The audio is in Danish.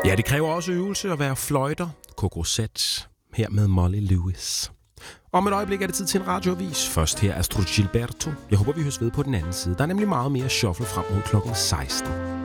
Ja, det kræver også øvelse at være fløjter. Coco Zet, her med Molly Lewis. Om et øjeblik er det tid til en radioavis. Først her Astrid Gilberto. Jeg håber, vi høres ved på den anden side. Der er nemlig meget mere shuffle frem mod klokken 16.